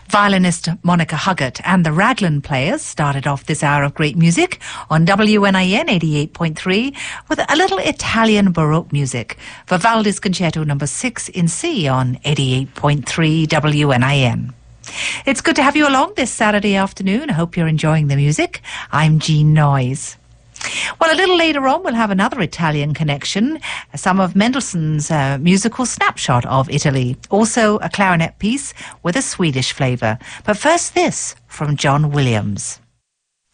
Violinist Monica Huggett and the Raglan Players started off this hour of great music on WNIN 88.3 with a little Italian Baroque music. Vivaldi's Concerto No. 6 in C on 88.3 WNIN. It's good to have you along this Saturday afternoon. I hope you're enjoying the music. I'm Jean Noyes. Well, a little later on, we'll have another Italian connection, some of Mendelssohn's musical snapshot of Italy, also a clarinet piece with a Swedish flavour. But first this from John Williams.